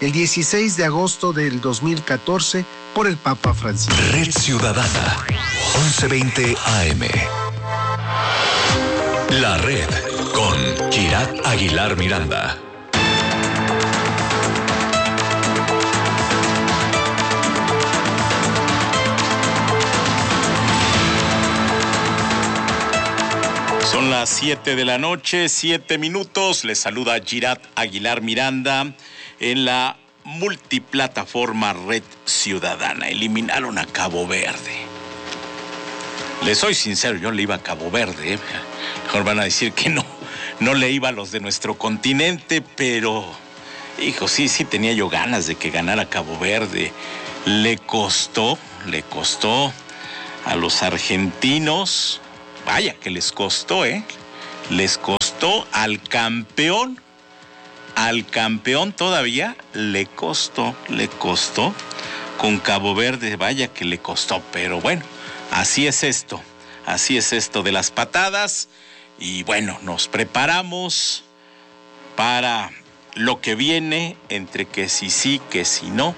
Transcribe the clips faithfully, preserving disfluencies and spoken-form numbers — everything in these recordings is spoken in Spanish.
el dieciséis de agosto del dos mil catorce por el Papa Francisco. Red Ciudadana, once veinte A M. La Red con Girat Aguilar Miranda. Son las siete de la noche, siete minutos. Les saluda Girat Aguilar Miranda en la multiplataforma Red Ciudadana. Eliminaron a Cabo Verde. Les soy sincero, yo le iba a Cabo Verde. ¿eh? Mejor van a decir que no, no le iba a los de nuestro continente, pero, hijo, sí, sí tenía yo ganas de que ganara Cabo Verde. Le costó, le costó a los argentinos. Vaya que les costó, ¿eh? Les costó al campeón, al campeón todavía le costó, le costó con Cabo Verde, vaya que le costó, pero bueno, así es esto, así es esto de las patadas y bueno, nos preparamos para lo que viene entre que sí sí, que sí no.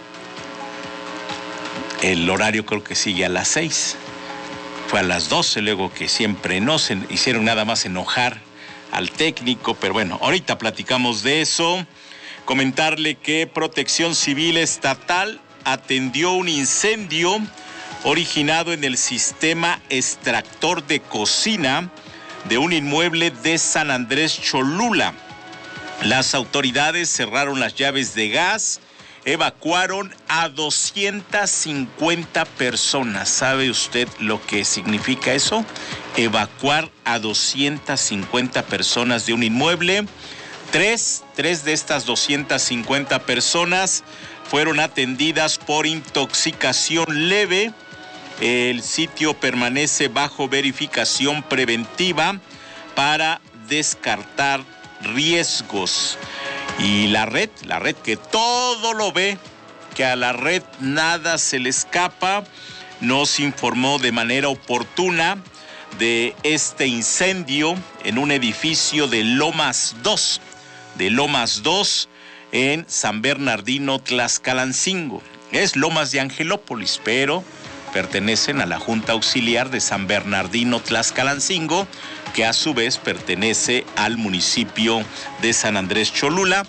El horario creo que sigue a las seis. Fue a las doce, luego que siempre no se hicieron nada más enojar al técnico, pero bueno, ahorita platicamos de eso. Comentarle que Protección Civil Estatal atendió un incendio originado en el sistema extractor de cocina de un inmueble de San Andrés Cholula. Las autoridades cerraron las llaves de gas, evacuaron a doscientas cincuenta personas. ¿Sabe usted lo que significa eso? Evacuar a doscientas cincuenta personas de un inmueble. Tres, tres de estas doscientas cincuenta personas fueron atendidas por intoxicación leve. El sitio permanece bajo verificación preventiva para descartar riesgos. Y la red, la red que todo lo ve, que a la red nada se le escapa, nos informó de manera oportuna de este incendio en un edificio de Lomas dos, de Lomas dos en San Bernardino, Tlaxcalancingo. Es Lomas de Angelópolis, pero pertenecen a la Junta Auxiliar de San Bernardino, Tlaxcalancingo, que a su vez pertenece al municipio de San Andrés Cholula.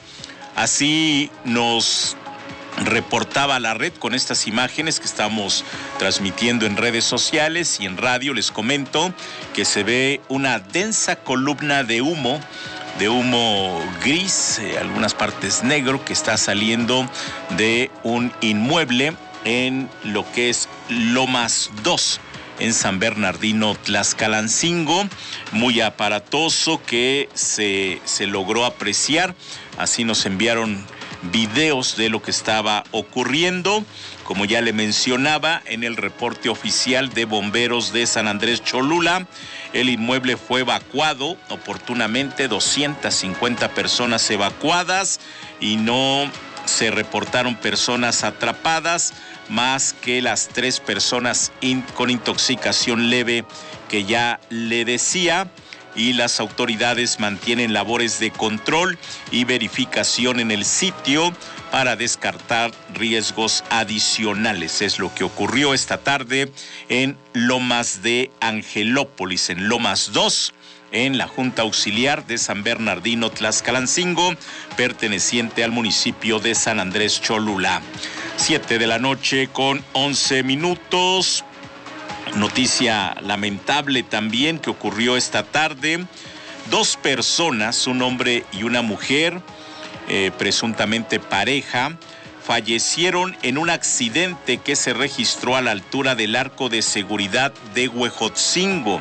Así nos reportaba la red con estas imágenes que estamos transmitiendo en redes sociales y en radio. Les comento que se ve una densa columna de humo, de humo gris, eh, algunas partes negro, que está saliendo de un inmueble en lo que es Lomas dos, en San Bernardino, Tlaxcalancingo. Muy aparatoso que se, se logró apreciar. Así nos enviaron videos de lo que estaba ocurriendo. Como ya le mencionaba, en el reporte oficial de bomberos de San Andrés Cholula, el inmueble fue evacuado oportunamente, doscientas cincuenta personas evacuadas y no se reportaron personas atrapadas, más que las tres personas in, con intoxicación leve que ya le decía, y las autoridades mantienen labores de control y verificación en el sitio para descartar riesgos adicionales. Es lo que ocurrió esta tarde en Lomas de Angelópolis, en Lomas dos, en la Junta Auxiliar de San Bernardino, Tlaxcalancingo, perteneciente al municipio de San Andrés Cholula. Siete de la noche con once minutos. Noticia lamentable también que ocurrió esta tarde. Dos personas, un hombre y una mujer, eh, presuntamente pareja, fallecieron en un accidente que se registró a la altura del arco de seguridad de Huejotzingo.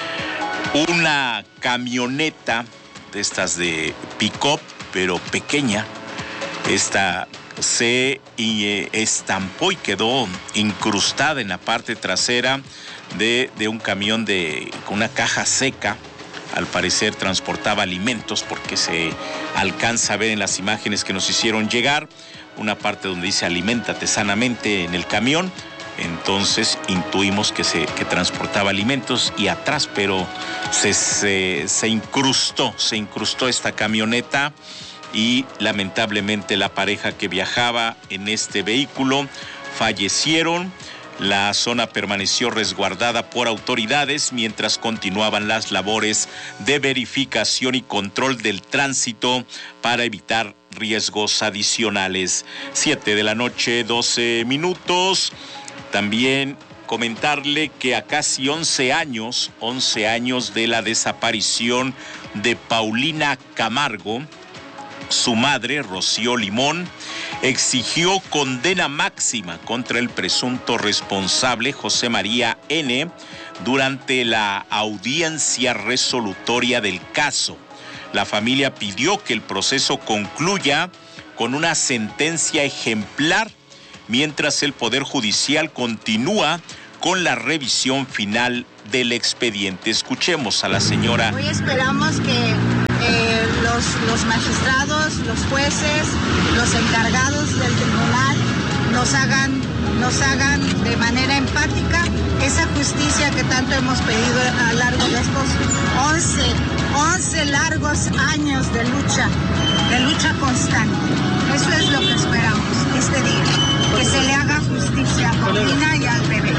Una camioneta de estas de pick-up, pero pequeña, esta se eh, estampó y quedó incrustada en la parte trasera de, de un camión de, con una caja seca. Al parecer transportaba alimentos, porque se alcanza a ver en las imágenes que nos hicieron llegar una parte donde dice aliméntate sanamente en el camión. Entonces intuimos que se que transportaba alimentos y atrás, pero se, se, se incrustó, se incrustó esta camioneta y lamentablemente la pareja que viajaba en este vehículo fallecieron. La zona permaneció resguardada por autoridades mientras continuaban las labores de verificación y control del tránsito para evitar riesgos adicionales. Siete de la noche, doce minutos. También comentarle que a casi once años, once años de la desaparición de Paulina Camargo, su madre, Rocío Limón, exigió condena máxima contra el presunto responsable José María N. durante la audiencia resolutoria del caso. La familia pidió que el proceso concluya con una sentencia ejemplar, mientras el Poder Judicial continúa con la revisión final del expediente. Escuchemos a la señora. Hoy esperamos que eh, los, los magistrados, los jueces, los encargados del tribunal nos hagan, nos hagan de manera empática esa justicia que tanto hemos pedido a lo largo de estos once, once largos años de lucha, de lucha constante. Eso es lo que esperamos este día, que se le haga justicia a Paulina y al bebé.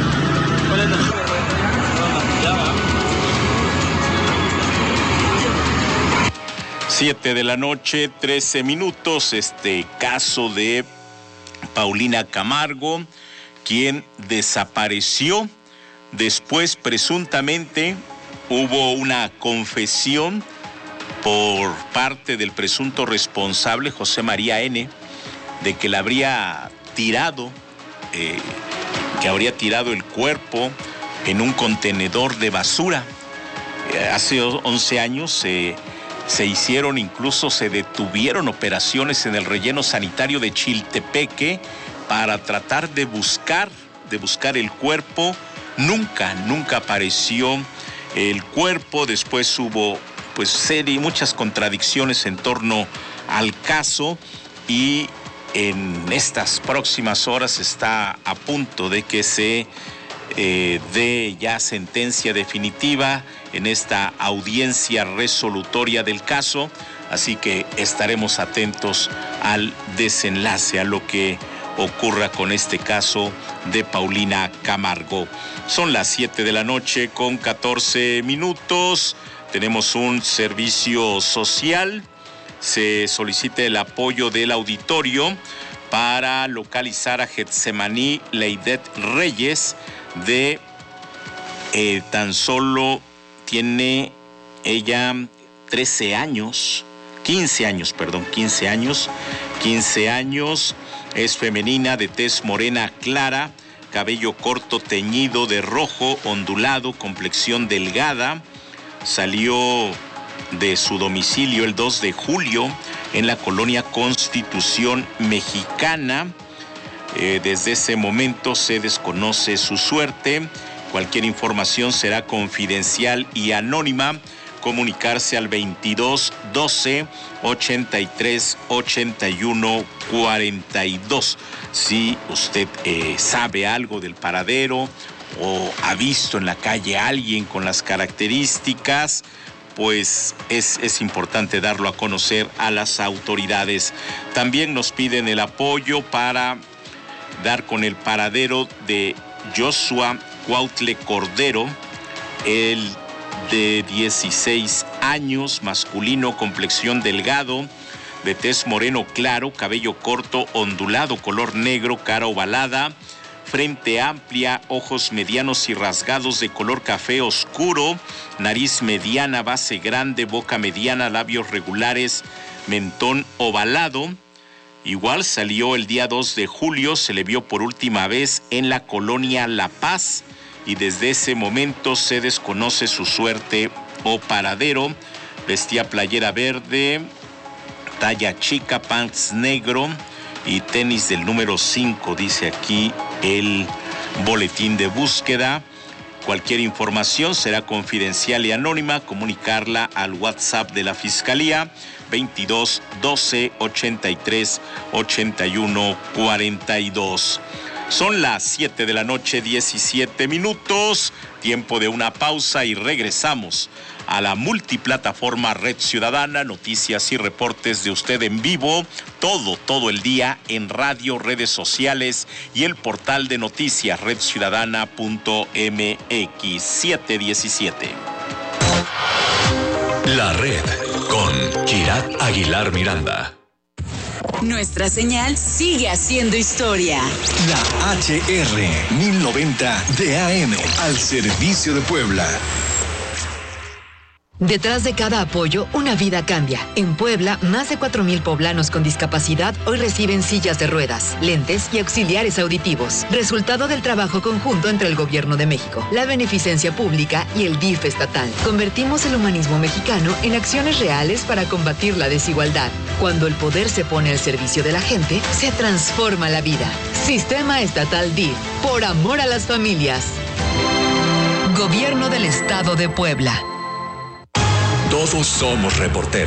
Siete de la noche, trece minutos, este caso de Paulina Camargo, quien desapareció. Después, presuntamente, hubo una confesión por parte del presunto responsable, José María N., de que la habría tirado, eh, que habría tirado el cuerpo en un contenedor de basura. Eh, hace once años eh, se hicieron, incluso se detuvieron operaciones en el relleno sanitario de Chiltepeque para tratar de buscar, de buscar el cuerpo. Nunca, nunca apareció el cuerpo. Después hubo pues serie, muchas contradicciones en torno al caso, y en estas próximas horas está a punto de que se eh, dé ya sentencia definitiva en esta audiencia resolutoria del caso, así que estaremos atentos al desenlace, a lo que ocurra con este caso de Paulina Camargo. Son las siete de la noche con catorce minutos. Tenemos un servicio social. Se solicita el apoyo del auditorio para localizar a Getsemaní Leidet Reyes, de eh, tan solo tiene ella trece años, quince años, perdón, quince años, quince años, es femenina, de tez morena clara, cabello corto teñido de rojo, ondulado, complexión delgada. Salió de su domicilio el dos de julio en la colonia Constitución Mexicana. Eh, desde ese momento se desconoce su suerte. Cualquier información será confidencial y anónima. Comunicarse al veintidós doce ochenta y tres ochenta y uno cuarenta y dos. Si usted eh, sabe algo del paradero o ha visto en la calle a alguien con las características, pues es, es importante darlo a conocer a las autoridades. También nos piden el apoyo para dar con el paradero de Joshua Cuautle Cordero, el de dieciséis años, masculino, complexión delgado, de tez moreno claro, cabello corto, ondulado, color negro, cara ovalada, frente amplia, ojos medianos y rasgados de color café oscuro, nariz mediana, base grande, boca mediana, labios regulares, mentón ovalado. Igual salió el día dos de julio, se le vio por última vez en la colonia La Paz, y desde ese momento se desconoce su suerte o paradero. Vestía playera verde, talla chica, pants negro y tenis del número cinco, dice aquí el boletín de búsqueda. Cualquier información será confidencial y anónima. Comunicarla al WhatsApp de la Fiscalía veintidós doce ochenta y tres ochenta y uno cuarenta y dos. Son las siete de la noche, diecisiete minutos, tiempo de una pausa y regresamos a la multiplataforma Red Ciudadana, noticias y reportes de usted en vivo, todo, todo el día en radio, redes sociales y el portal de noticias red ciudadana punto m x. siete diecisiete. La Red con Kirat Aguilar Miranda. Nuestra señal sigue haciendo historia. La H R mil noventa de A M al servicio de Puebla. Detrás de cada apoyo, una vida cambia. En Puebla, más de cuatro mil poblanos con discapacidad hoy reciben sillas de ruedas, lentes y auxiliares auditivos. Resultado del trabajo conjunto entre el Gobierno de México, la Beneficencia Pública y el D I F estatal. Convertimos el humanismo mexicano en acciones reales para combatir la desigualdad. Cuando el poder se pone al servicio de la gente, se transforma la vida. Sistema Estatal D I F, por amor a las familias. Gobierno del Estado de Puebla. Todos somos reporteros.